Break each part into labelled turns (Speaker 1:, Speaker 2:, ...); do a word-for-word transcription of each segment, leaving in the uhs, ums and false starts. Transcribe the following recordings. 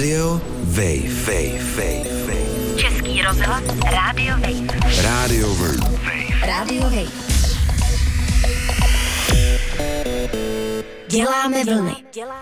Speaker 1: Rádio Wave. Wave. Wave. Wave.
Speaker 2: Český rozhlas Rádio Wave.
Speaker 1: Rádio Wave.
Speaker 2: Rádio Wave. Děláme vlny.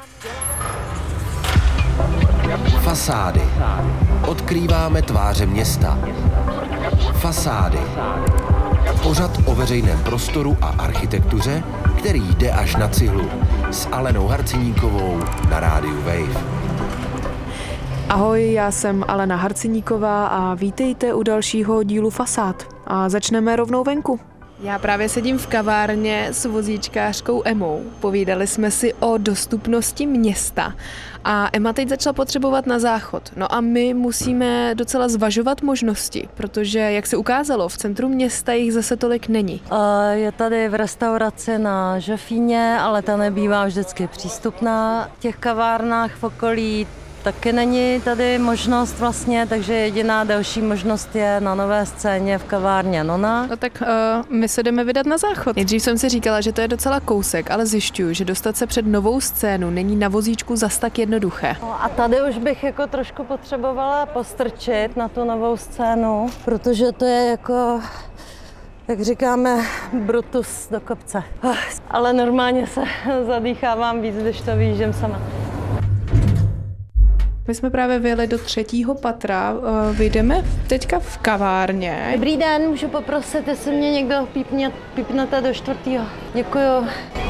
Speaker 1: Fasády. Odkrýváme tváře města. Fasády. Pořad o veřejném prostoru a architektuře, který jde až na cihlu. S Alenou Harciníkovou na Rádiu Wave.
Speaker 3: Ahoj, já jsem Alena Harciníková a vítejte u dalšího dílu Fasád. A začneme rovnou venku. Já právě sedím v kavárně s vozíčkářkou Emou. Povídali jsme si o dostupnosti města a Ema teď začala potřebovat na záchod. No a my musíme docela zvažovat možnosti, protože, jak se ukázalo, v centru města jich zase tolik není.
Speaker 4: Je tady v restauraci na Žofíně, ale ta nebývá vždycky přístupná. V těch kavárnách v okolí taky není tady možnost vlastně, takže jediná další možnost je na Nové scéně v kavárně Nona.
Speaker 3: No tak uh, my se jdeme vydat na záchod. Nejdřív jsem si říkala, že to je docela kousek, ale zjišťuju, že dostat se před Novou scénu není na vozíčku zas tak jednoduché.
Speaker 4: No a tady už bych jako trošku potřebovala postrčit na tu Novou scénu, protože to je jako, jak říkáme, Brutus do kopce. Ale normálně se zadýchávám víc, když to vyjíždím sama.
Speaker 3: My jsme právě vyjeli do třetího patra, vyjdeme teďka v kavárně.
Speaker 4: Dobrý den, můžu poprosit, jestli mě někdo pípně, pípnete do čtvrtýho. Děkuju.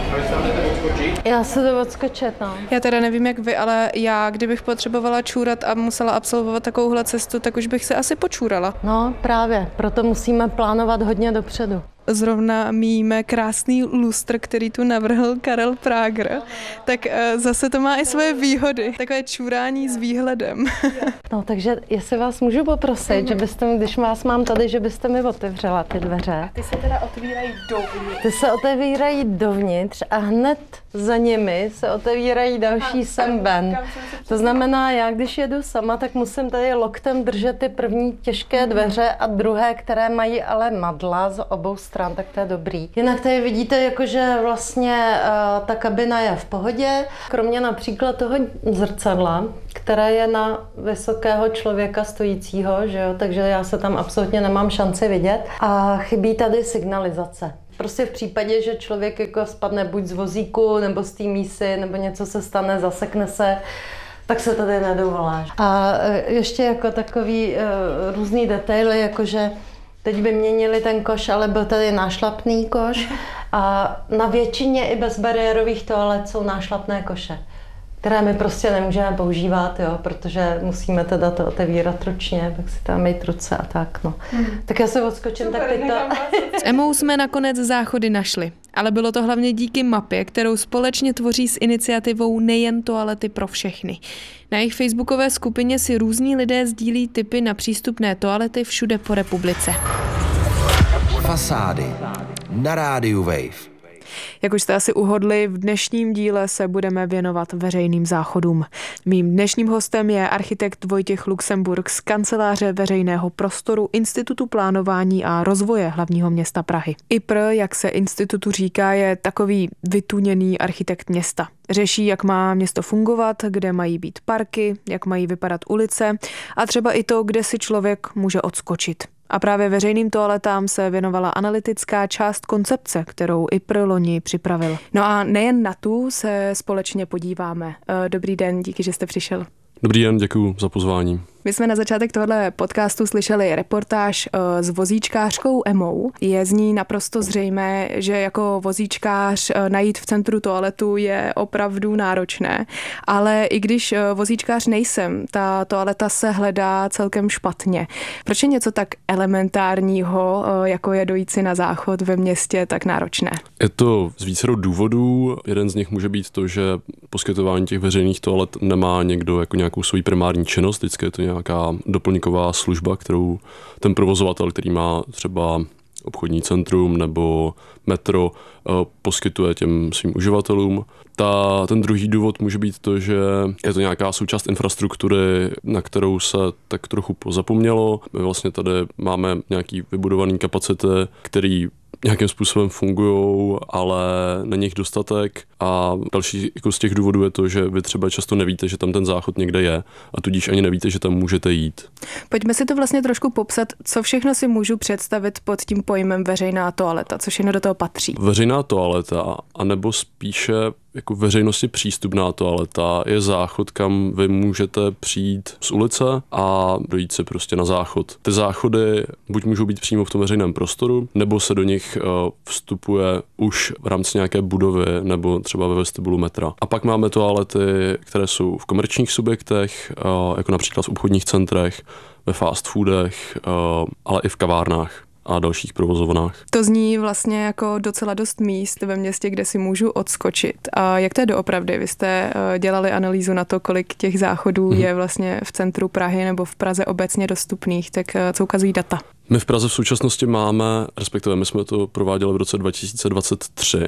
Speaker 4: Já se to odskočit, no.
Speaker 3: Já teda nevím, jak vy, ale já, kdybych potřebovala čůrat a musela absolvovat takovouhle cestu, tak už bych se asi počůrala.
Speaker 4: No právě, proto musíme plánovat hodně dopředu.
Speaker 3: Zrovna míme krásný lustr, který tu navrhl Karel Prager, tak zase to má i svoje výhody. Takové čůrání s výhledem.
Speaker 4: No takže jestli vás můžu poprosit, že byste mi, když vás mám tady, že byste mi otevřela ty dveře.
Speaker 3: A ty se teda otvírají dovnitř.
Speaker 4: Ty se otevírají dovnitř a hned za nimi se otevírají další sem ven. To znamená, já když jedu sama, tak musím tady loktem držet ty první těžké dveře a druhé, které mají ale madla z obou stran, tak to je dobrý. Jinak tady vidíte, jakože vlastně uh, ta kabina je v pohodě, kromě například toho zrcadla, které je na vysokého člověka stojícího, že jo? Takže já se tam absolutně nemám šanci vidět. A chybí tady signalizace. Prostě v případě, že člověk jako spadne buď z vozíku, nebo z té mísy, nebo něco se stane, zasekne se, tak se tady nedovolá. A ještě jako takový uh, různý detaily, jakože teď vyměnili ten koš, ale byl tady nášlapný koš a na většině i bezbariérových toalet jsou nášlapné koše, které my prostě nemůžeme používat, jo, protože musíme teda to otevírat ručně, pak si tam mít ruce a tak, no. Hmm. Tak já se odskočím, super, tak teď to...
Speaker 3: S Emou jsme nakonec záchody našli, ale bylo to hlavně díky mapě, kterou společně tvoří s iniciativou Nejen toalety pro všechny. Na jejich facebookové skupině si různí lidé sdílí tipy na přístupné toalety všude po republice.
Speaker 1: Fasády na Rádiu Wave.
Speaker 3: Jak už jste asi uhodli, v dnešním díle se budeme věnovat veřejným záchodům. Mým dnešním hostem je architekt Vojtěch Luxemburg z kanceláře veřejného prostoru Institutu plánování a rozvoje hlavního města Prahy. I P R, jak se institutu říká, je takový vytuněný architekt města. Řeší, jak má město fungovat, kde mají být parky, jak mají vypadat ulice a třeba i to, kde si člověk může odskočit. A právě veřejným toaletám se věnovala analytická část koncepce, kterou I P R loni připravil. No a nejen na tu se společně podíváme. Dobrý den, díky, že jste přišel.
Speaker 5: Dobrý den, děkuji za pozvání.
Speaker 3: My jsme na začátek tohoto podcastu slyšeli reportáž s vozíčkářkou Emou. Je z ní naprosto zřejmé, že jako vozíčkář najít v centru toaletu je opravdu náročné. Ale i když vozíčkář nejsem, ta toaleta se hledá celkem špatně. Proč je něco tak elementárního, jako je dojít si na záchod ve městě, tak náročné?
Speaker 5: Je to z vícero důvodů. Jeden z nich může být to, že poskytování těch veřejných toalet nemá někdo jako nějakou svou primární činnost, vždycky je to nějaká doplňková služba, kterou ten provozovatel, který má třeba obchodní centrum nebo metro, poskytuje těm svým uživatelům. Ta, ten druhý důvod může být to, že je to nějaká součást infrastruktury, na kterou se tak trochu pozapomnělo. My vlastně tady máme nějaký vybudovaný kapacity, který nějakým způsobem fungují, ale není jich dostatek a další jako z těch důvodů je to, že vy třeba často nevíte, že tam ten záchod někde je a tudíž ani nevíte, že tam můžete jít.
Speaker 3: Pojďme si to vlastně trošku popsat, co všechno si můžu představit pod tím pojmem veřejná toaleta, co všechno do toho patří.
Speaker 5: Veřejná toaleta, anebo spíše jako veřejnosti přístupná toaleta je záchod, kam vy můžete přijít z ulice a dojít si prostě na záchod. Ty záchody buď můžou být přímo v tom veřejném prostoru, nebo se do nich vstupuje už v rámci nějaké budovy nebo třeba ve vestibulu metra. A pak máme toalety, které jsou v komerčních subjektech, jako například v obchodních centrech, ve fast foodech, ale i v kavárnách a dalších provozovnách.
Speaker 3: To zní vlastně jako docela dost míst ve městě, kde si můžu odskočit. A jak to je doopravdy? Vy jste dělali analýzu na to, kolik těch záchodů hmm. je vlastně v centru Prahy nebo v Praze obecně dostupných, tak co ukazují data?
Speaker 5: My v Praze v současnosti máme, respektive my jsme to prováděli v roce dva tisíce dvacet tři,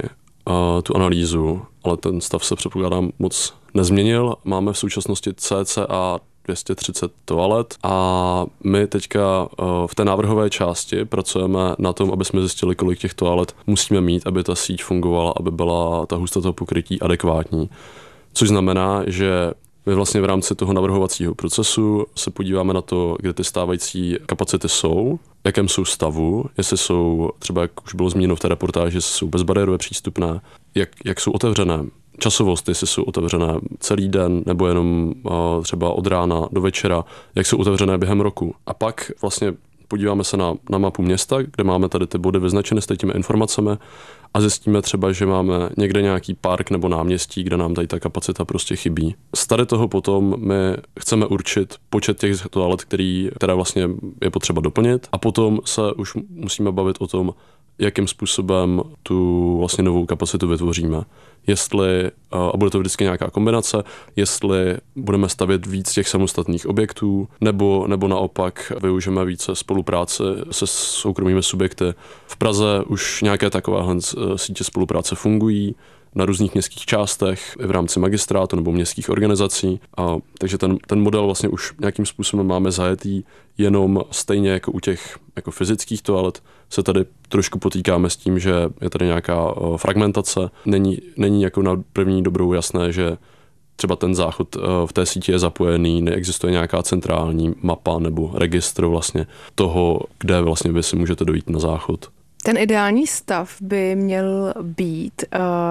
Speaker 5: tu analýzu, ale ten stav se předpokládám moc nezměnil. Máme v současnosti cca dvě stě třicet toalet a my teďka v té návrhové části pracujeme na tom, aby jsme zjistili, kolik těch toalet musíme mít, aby ta síť fungovala, aby byla ta hustota pokrytí adekvátní. Což znamená, že my vlastně v rámci toho navrhovacího procesu se podíváme na to, kde ty stávající kapacity jsou, v jakém jsou stavu, jestli jsou, třeba jak už bylo zmíněno v té reportáži, jestli jsou bezbariérově přístupné, jak, jak jsou otevřené. Časovost, jestli jsou otevřené celý den nebo jenom uh, třeba od rána do večera, jak jsou otevřené během roku. A pak vlastně podíváme se na, na mapu města, kde máme tady ty body vyznačené s těmi informacemi a zjistíme třeba, že máme někde nějaký park nebo náměstí, kde nám tady ta kapacita prostě chybí. Z tady toho potom my chceme určit počet těch toalet, který, které vlastně je potřeba doplnit a potom se už musíme bavit o tom, jakým způsobem tu vlastně novou kapacitu vytvoříme. Jestli, a bude to vždycky nějaká kombinace, jestli budeme stavět víc těch samostatných objektů, nebo, nebo naopak využijeme více spolupráce se soukromými subjekty. V Praze už nějaké takovéhle sítě spolupráce fungují na různých městských částech, i v rámci magistrátu nebo městských organizací. A, takže ten, ten model vlastně už nějakým způsobem máme zajetý, jenom stejně jako u těch jako fyzických toalet se tady trošku potýkáme s tím, že je tady nějaká uh, fragmentace. Není, není jako na první dobrou jasné, že třeba ten záchod uh, v té síti je zapojený, neexistuje nějaká centrální mapa nebo registr vlastně toho, kde vlastně vy si můžete dojít na záchod.
Speaker 3: Ten ideální stav by měl být,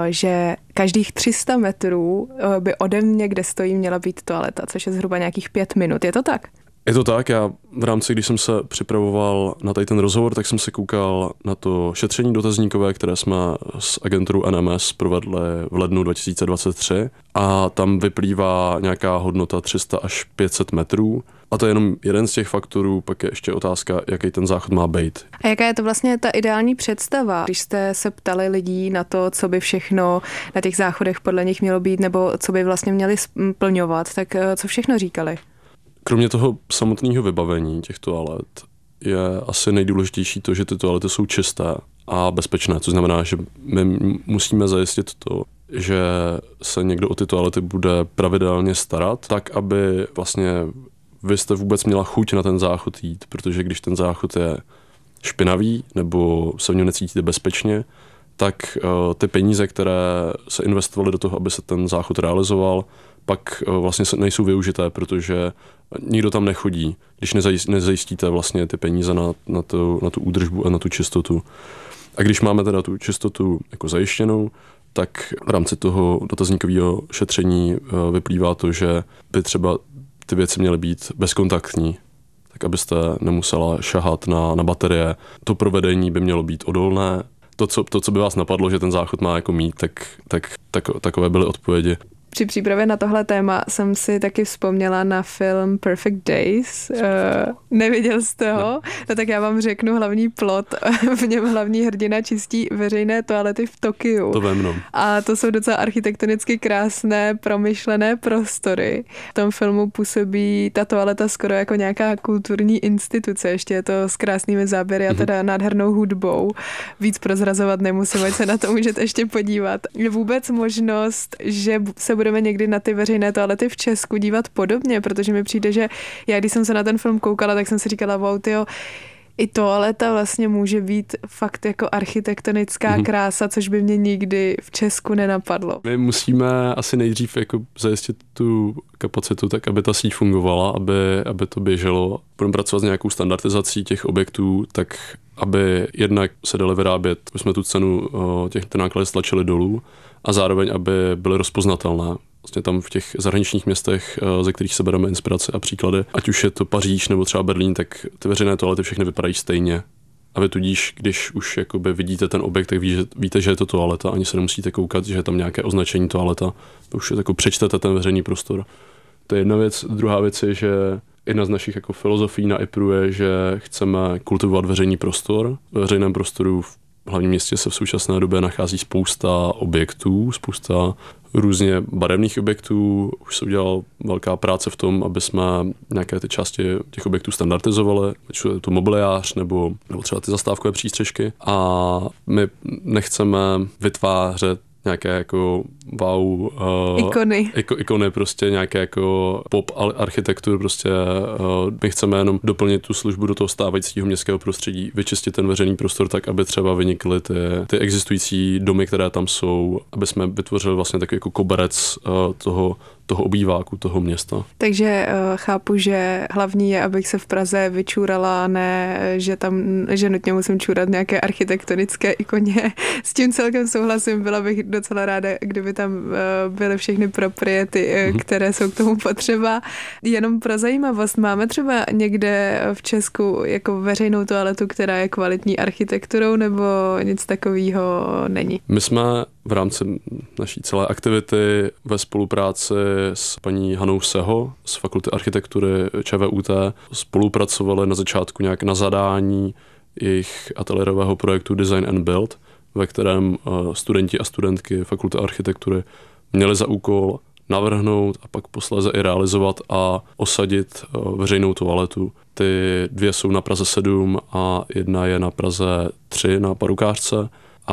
Speaker 3: že každých tři sta metrů by ode mě, kde stojím, měla být toaleta, což je zhruba nějakých pět minut. Je to tak?
Speaker 5: Je to tak, já v rámci, když jsem se připravoval na tady ten rozhovor, tak jsem se koukal na to šetření dotazníkové, které jsme s agenturou N M S provedli v lednu dva tisíce dvacet tři a tam vyplývá nějaká hodnota tři sta až pět set metrů. A to je jenom jeden z těch faktorů, pak je ještě otázka, jaký ten záchod má být.
Speaker 3: A jaká je to vlastně ta ideální představa, když jste se ptali lidí na to, co by všechno na těch záchodech podle nich mělo být, nebo co by vlastně měli splňovat, tak co všechno říkali?
Speaker 5: Kromě toho samotného vybavení těch toalet je asi nejdůležitější to, že ty toalety jsou čisté a bezpečné, což znamená, že my musíme zajistit to, že se někdo o ty toalety bude pravidelně starat, tak aby vlastně vy jste vůbec měla chuť na ten záchod jít, protože když ten záchod je špinavý nebo se v něm necítíte bezpečně, tak uh, ty peníze, které se investovaly do toho, aby se ten záchod realizoval, pak uh, vlastně nejsou využité, protože nikdo tam nechodí, když nezajistíte vlastně ty peníze na, na, to, na tu údržbu a na tu čistotu. A když máme teda tu čistotu jako zajištěnou, tak v rámci toho dotazníkového šetření uh, vyplývá to, že by třeba ty věci měly být bezkontaktní, tak abyste nemusela šahat na, na baterie. To provedení by mělo být odolné. To co, to, co by vás napadlo, že ten záchod má jako mít, tak, tak, tak takové byly odpovědi.
Speaker 3: Při přípravě na tohle téma jsem si taky vzpomněla na film Perfect Days. Uh, neviděl jste ho? No. no tak já vám řeknu hlavní plot. V něm hlavní hrdina čistí veřejné toalety v Tokiu.
Speaker 5: To vím, no.
Speaker 3: A to jsou docela architektonicky krásné, promyšlené prostory. V tom filmu působí ta toaleta skoro jako nějaká kulturní instituce. Ještě je to s krásnými záběry a teda mm-hmm. nádhernou hudbou. Víc prozrazovat nemusím, ať se na to můžete ještě podívat. Je vůbec možnost, že se budeme někdy na ty veřejné toalety v Česku dívat podobně, protože mi přijde, že já, když jsem se na ten film koukala, tak jsem si říkala, wow, tyjo, I toaleta vlastně může být fakt jako architektonická mm-hmm. krása, což by mě nikdy v Česku nenapadlo.
Speaker 5: My musíme asi nejdřív jako zajistit tu kapacitu tak, aby ta síť fungovala, aby, aby to běželo. Budeme pracovat s nějakou standardizací těch objektů, tak aby jednak se dali vyrábět, aby jsme tu cenu těch nákladů stlačili dolů a zároveň, aby byly rozpoznatelné. Vlastně tam v těch zahraničních městech, ze kterých se bereme inspirace a příklady, ať už je to Paříž nebo třeba Berlín, tak ty veřejné toalety všechny vypadají stejně. A vy tudíž, když už jakoby vidíte ten objekt, tak ví, že, víte, že je to toaleta, ani se nemusíte koukat, že je tam nějaké označení toaleta. To už jako přečtete ten veřejný prostor. To je jedna věc. Druhá věc je, že jedna z našich jako filozofií na I P R U je, že chceme kultivovat veřejný prostor. Ve veřejném prostoru v hlavním městě se v současné době nachází spousta objektů, spousta různě barevných objektů. Už se udělala velká práce v tom, aby jsme nějaké ty části těch objektů standardizovali, ať je to mobiliář nebo, nebo třeba ty zastávkové přístřešky. A my nechceme vytvářet nějaké jako wow uh,
Speaker 3: ikony.
Speaker 5: Iko, ikony, prostě nějaké jako pop architektur, prostě uh, my chceme jenom doplnit tu službu do toho stávajícího městského prostředí, vyčistit ten veřejný prostor tak, aby třeba vynikly ty, ty existující domy, které tam jsou, aby jsme vytvořili vlastně takový jako koberec uh, toho toho obýváku, toho města.
Speaker 3: Takže uh, chápu, že hlavní je, abych se v Praze vyčůrala, ne, že tam, že nutně musím čůrat nějaké architektonické ikoně. S tím celkem souhlasím, byla bych docela ráda, kdyby tam uh, byly všechny propriety, uh, mm-hmm. které jsou k tomu potřeba. Jenom pro zajímavost, máme třeba někde v Česku jako veřejnou toaletu, která je kvalitní architekturou, nebo nic takového není?
Speaker 5: My jsme v rámci naší celé aktivity ve spolupráci s paní Hanou Seho z Fakulty architektury ČVUT spolupracovali na začátku nějak na zadání jejich ateliérového projektu Design and Build, ve kterém studenti a studentky Fakulty architektury měli za úkol navrhnout a pak posléze i realizovat a osadit veřejnou toaletu. Ty dvě jsou na Praze sedm a jedna je na Praze tři na Parukářce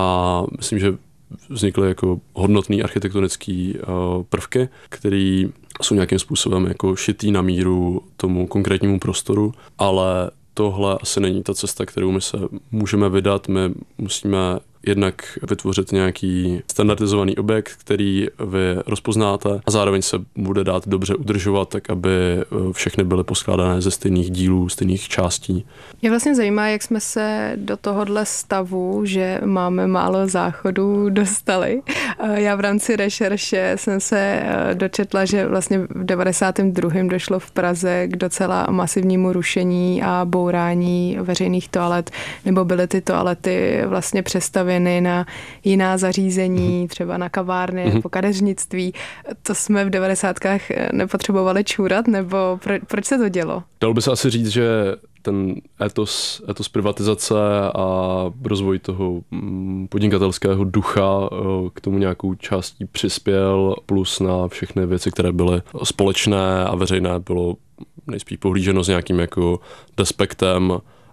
Speaker 5: a myslím, že vznikly jako hodnotný architektonický uh, prvky, které jsou nějakým způsobem jako šitý na míru tomu konkrétnímu prostoru, ale tohle asi není ta cesta, kterou my se můžeme vydat. My musíme jednak vytvořit nějaký standardizovaný objekt, který vy rozpoznáte a zároveň se bude dát dobře udržovat, tak aby všechny byly poskládané ze stejných dílů, stejných částí.
Speaker 3: Mě vlastně zajímá, jak jsme se do tohohle stavu, že máme málo záchodů, dostali. Já v rámci rešerše jsem se dočetla, že vlastně v devadesátém druhém došlo v Praze k docela masivnímu rušení a bourání veřejných toalet, nebo byly ty toalety vlastně přestavěny na jiná zařízení, třeba na kavárny mm-hmm. nebo kadeřnictví. To jsme v devadesátkách nepotřebovali čůrat, nebo pro, proč se to dělo?
Speaker 5: Dalo by se asi říct, že ten etos, etos privatizace a rozvoj toho podnikatelského ducha k tomu nějakou částí přispěl, plus na všechny věci, které byly společné a veřejné, bylo nejspíš pohlíženo s nějakým jako despektem.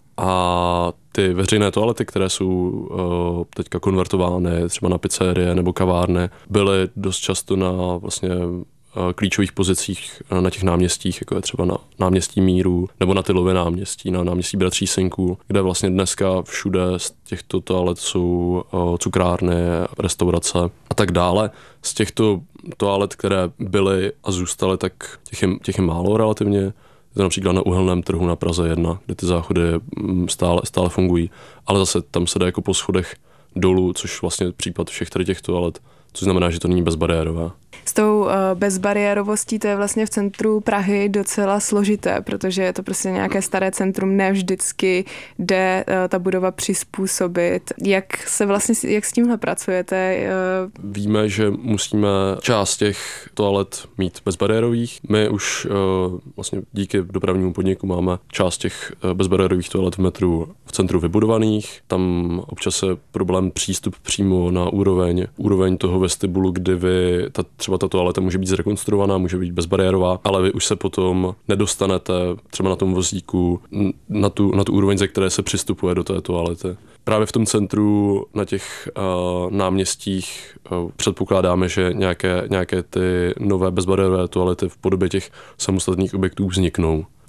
Speaker 5: A ty veřejné toalety, které jsou uh, teďka konvertovány třeba na pizzerie nebo kavárny, byly dost často na vlastně uh, klíčových pozicích uh, na těch náměstích, jako je třeba na náměstí Míru nebo na Tylově náměstí, na náměstí Bratří Synků, kde vlastně dneska všude z těchto toalet jsou uh, cukrárny, restaurace a tak dále. Z těchto toalet, které byly a zůstaly, tak těch je, těch je málo relativně. To například na Uhelném trhu na Praze jedna, kde ty záchody stále, stále fungují, ale zase tam se jde jako po schodech dolů, což vlastně případ všech tady těchto toalet, což znamená, že to není bezbariérové.
Speaker 3: S tou uh, bezbariérovostí to je vlastně v centru Prahy docela složité, protože je to prostě nějaké staré centrum, ne vždycky jde uh, ta budova přizpůsobit. Jak se vlastně, jak s tímhle pracujete?
Speaker 5: Uh... Víme, že musíme část těch toalet mít bezbariérových. My už uh, vlastně díky dopravnímu podniku máme část těch uh, bezbariérových toalet v metru v centru vybudovaných. Tam občas je problém přístup přímo na úroveň, úroveň toho vestibulu, kdy vy ta třeba ta toaleta může být zrekonstruovaná, může být bezbariérová, ale vy už se potom nedostanete třeba na tom vozíku na tu, na tu úroveň, ze které se přistupuje do té toalety. Právě v tom centru na těch uh, náměstích uh, předpokládáme, že nějaké, nějaké ty nové bezbariérové toalety v podobě těch samostatných objektů vzniknou.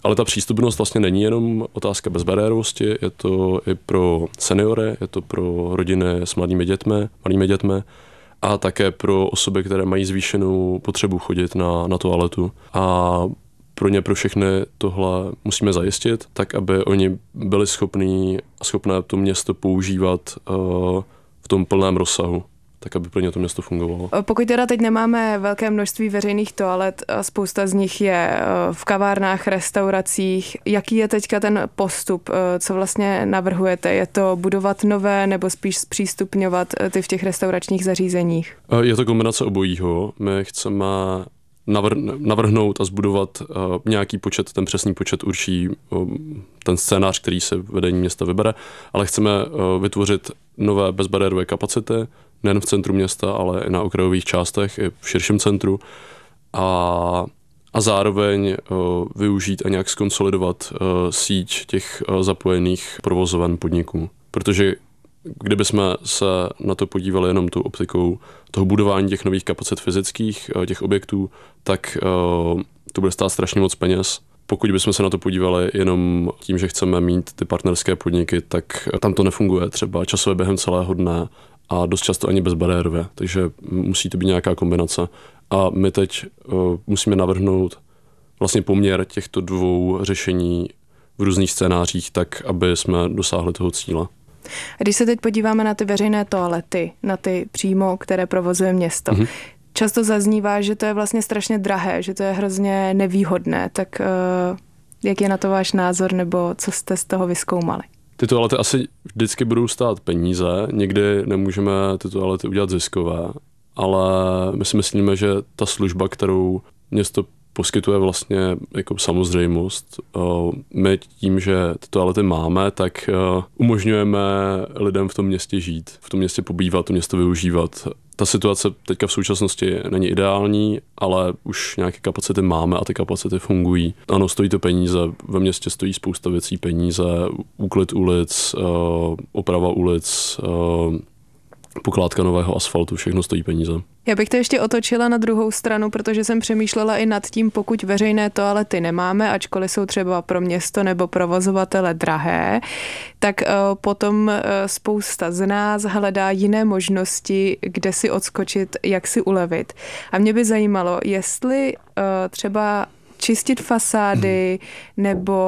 Speaker 5: Ale ta přístupnost vlastně není jenom otázka bezbariérovosti, je to i pro seniory, je to pro rodiny s mladými dětmi, malými dětmi a také pro osoby, které mají zvýšenou potřebu chodit na, na toaletu. A pro ně, pro všechny tohle musíme zajistit, tak aby oni byli schopní a schopné to město používat uh, v tom plném rozsahu, tak aby pro ně to město fungovalo.
Speaker 3: Pokud teda teď nemáme velké množství veřejných toalet, spousta z nich je v kavárnách, restauracích, jaký je teďka ten postup, co vlastně navrhujete? Je to budovat nové nebo spíš zpřístupňovat ty v těch restauračních zařízeních?
Speaker 5: Je to kombinace obojího. My chceme navrhnout a zbudovat nějaký počet, ten přesný počet určí ten scénář, který se vedení města vybere, ale chceme vytvořit nové bezbariérové kapacity, nejen v centru města, ale i na okrajových částech, i v širším centru a, a zároveň uh, využít a nějak skonsolidovat uh, síť těch uh, zapojených provozoven podniků. Protože kdybychom se na to podívali jenom tou optikou toho budování těch nových kapacit fyzických, uh, těch objektů, tak uh, to bude stát strašně moc peněz. Pokud bychom se na to podívali jenom tím, že chceme mít ty partnerské podniky, tak tam to nefunguje třeba časově během celého dne a dost často ani bezbariérově, takže musí to být nějaká kombinace. A my teď uh, musíme navrhnout vlastně poměr těchto dvou řešení v různých scénářích, tak aby jsme dosáhli toho cíle.
Speaker 3: Když se teď podíváme na ty veřejné toalety, na ty přímo, které provozuje město, mm-hmm. často zaznívá, že to je vlastně strašně drahé, že to je hrozně nevýhodné, tak uh, jak je na to váš názor, nebo co jste z toho vyzkoumali?
Speaker 5: Ty toalety asi vždycky budou stát peníze, někdy nemůžeme ty toalety udělat ziskové, ale my si myslíme, že ta služba, kterou město poskytuje vlastně jako samozřejmost. My tím, že ty toalety máme, tak umožňujeme lidem v tom městě žít, v tom městě pobývat, to město využívat. Ta situace teďka v současnosti není ideální, ale už nějaké kapacity máme a ty kapacity fungují. Ano, stojí to peníze, ve městě stojí spousta věcí peníze, úklid ulic, oprava ulic, pokládka nového asfaltu, všechno stojí peníze.
Speaker 3: Já bych to ještě otočila na druhou stranu, protože jsem přemýšlela i nad tím, pokud veřejné toalety nemáme, ačkoliv jsou třeba pro město nebo provozovatele drahé, tak potom spousta z nás hledá jiné možnosti, kde si odskočit, jak si ulevit. A mě by zajímalo, jestli třeba čistit fasády nebo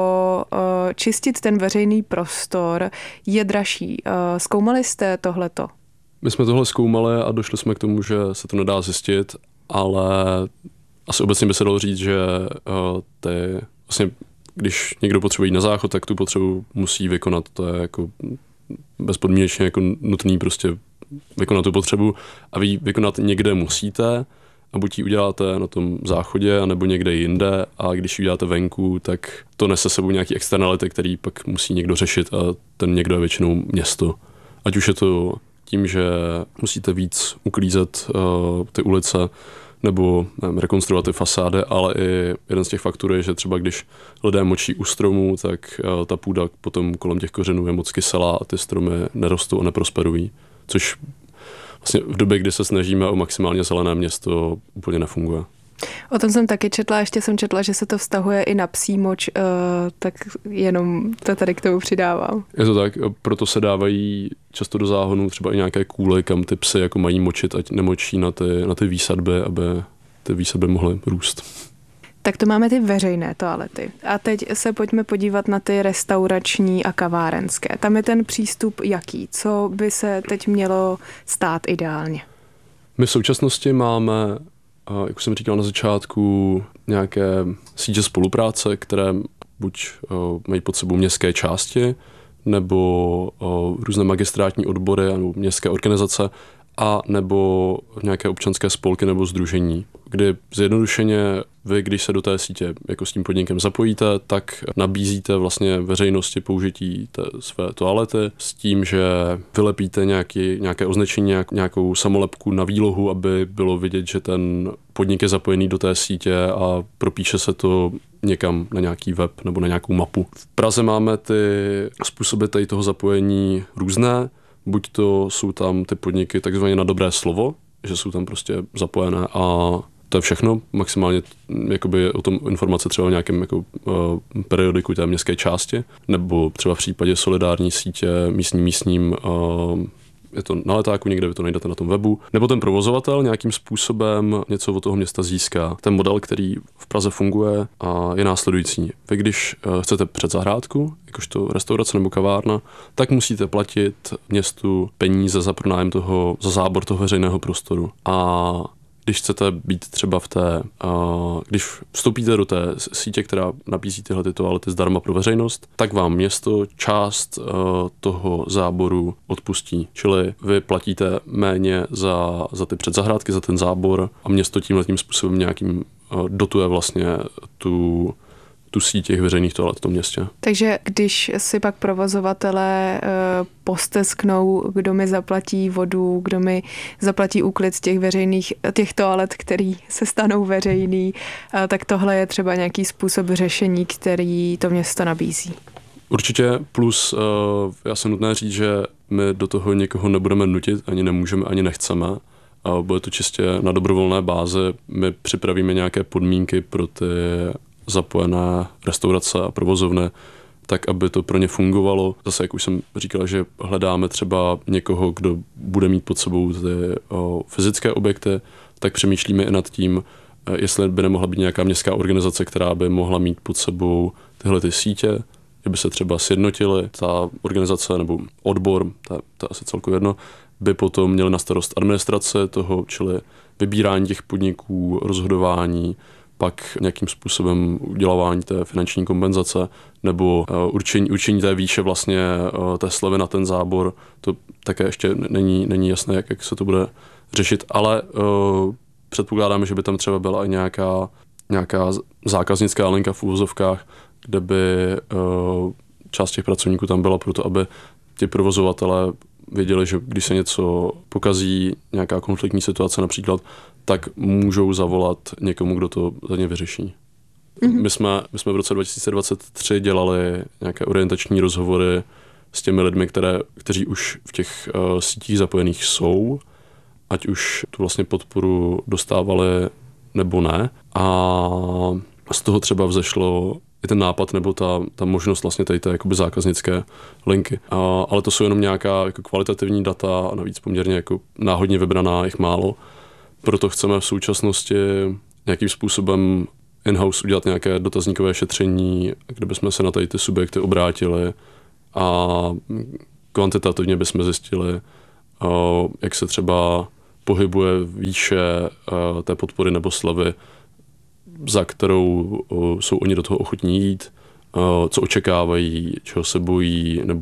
Speaker 3: čistit ten veřejný prostor je dražší. Zkoumali jste tohleto?
Speaker 5: My jsme tohle zkoumali a došli jsme k tomu, že se to nedá zjistit, ale asi obecně by se dalo říct, že uh, ty, vlastně, když někdo potřebuje jít na záchod, tak tu potřebu musí vykonat. To je jako bezpodmínečně jako nutný prostě vykonat tu potřebu a vy vykonat někde musíte a buď ji uděláte na tom záchodě, anebo někde jinde a když ji uděláte venku, tak to nese sebou nějaký externality, který pak musí někdo řešit a ten někdo je většinou město. Ať už je to tím, že musíte víc uklízet uh, ty ulice nebo nevím, rekonstruovat ty fasády, ale i jeden z těch faktorů je, že třeba když lidé močí u stromů, tak uh, ta půda potom kolem těch kořenů je moc kyselá a ty stromy nerostou a neprosperují, což vlastně v době, kdy se snažíme o maximálně zelené město, úplně nefunguje.
Speaker 3: O tom jsem taky četla, ještě jsem četla, že se to vztahuje i na psí moč, tak jenom to tady k tomu přidávám.
Speaker 5: Je to tak, proto se dávají často do záhonu třeba i nějaké kůly, kam ty psy jako mají močit, ať nemočí na ty, na ty výsadby, aby ty výsadby mohly růst.
Speaker 3: Tak to máme ty veřejné toalety. A teď se pojďme podívat na ty restaurační a kavárenské. Tam je ten přístup jaký? Co by se teď mělo stát ideálně?
Speaker 5: My v současnosti máme, jak jsem říkal na začátku, nějaké sítě spolupráce, které buď mají pod sebou městské části, nebo různé magistrátní odbory nebo městské organizace, a nebo nějaké občanské spolky nebo sdružení, kdy zjednodušeně vy, když se do té sítě jako s tím podnikem zapojíte, tak nabízíte vlastně veřejnosti použití té své toalety s tím, že vylepíte nějaký, nějaké označení, nějakou samolepku na výlohu, aby bylo vidět, že ten podnik je zapojený do té sítě a propíše se to někam na nějaký web nebo na nějakou mapu. V Praze máme ty způsoby tady toho zapojení různé. Buď to jsou tam ty podniky takzvaně na dobré slovo, že jsou tam prostě zapojené a to je všechno, maximálně jakoby o tom informace třeba v nějakém jako, uh, periodiku té městské části, nebo třeba v případě solidární sítě místní místním uh, je to na letáku někde, vy to najdete na tom webu, nebo ten provozovatel nějakým způsobem něco od toho města získá. Ten model, který v Praze funguje, a je následující. Vy když uh, chcete předzahrádku, jakožto restaurace nebo kavárna, tak musíte platit městu peníze za pronájem toho, za zábor toho veřejného prostoru. A když chcete být třeba v té, uh, když vstoupíte do té sítě, která nabízí tyhle ty toalety zdarma pro veřejnost, tak vám město část uh, toho záboru odpustí. Čili vy platíte méně za, za ty předzahrádky, za ten zábor a město tímhletím způsobem nějakým uh, dotuje vlastně tu tu síť těch veřejných toalet v tom městě.
Speaker 3: Takže když si pak provozovatelé postesknou, kdo mi zaplatí vodu, kdo mi zaplatí úklid těch veřejných, těch toalet, který se stanou veřejný, tak tohle je třeba nějaký způsob řešení, který to město nabízí.
Speaker 5: Určitě, plus já jsem nutné říct, že my do toho někoho nebudeme nutit, ani nemůžeme, ani nechceme. Bude to čistě na dobrovolné bázi. My připravíme nějaké podmínky pro ty zapojené restaurace a provozovny, tak aby to pro ně fungovalo. Zase, jak už jsem říkal, že hledáme třeba někoho, kdo bude mít pod sebou ty o, fyzické objekty, tak přemýšlíme i nad tím, jestli by nemohla být nějaká městská organizace, která by mohla mít pod sebou tyhle ty sítě, že by se třeba sjednotily, ta organizace nebo odbor, to je, to je asi celkově jedno, by potom měli na starost administrace toho, čili vybírání těch podniků, rozhodování, pak nějakým způsobem udělávání té finanční kompenzace nebo uh, určení, určení té výše vlastně uh, té slevy na ten zábor. To také ještě není, není jasné, jak, jak se to bude řešit, ale uh, předpokládáme, že by tam třeba byla i nějaká, nějaká zákaznická linka v uvozovkách, kde by uh, část těch pracovníků tam byla proto, aby ti provozovatelé věděli, že když se něco pokazí, nějaká konfliktní situace například, tak můžou zavolat někomu, kdo to za ně vyřeší. Mm-hmm. My jsme, my jsme v roce dva tisíce dvacet tři dělali nějaké orientační rozhovory s těmi lidmi, které, kteří už v těch uh, sítích zapojených jsou, ať už tu vlastně podporu dostávali nebo ne. A z toho třeba vzešlo i ten nápad nebo ta, ta možnost vlastně tady té jakoby zákaznické linky. A, ale to jsou jenom nějaká jako kvalitativní data a navíc poměrně jako náhodně vybraná, jich málo. Proto chceme v současnosti nějakým způsobem in-house udělat nějaké dotazníkové šetření, kde bychom se na tady ty subjekty obrátili a kvantitativně bychom zjistili, jak se třeba pohybuje výše té podpory nebo slevy, za kterou jsou oni do toho ochotní jít, co očekávají, čeho se bojí, nebo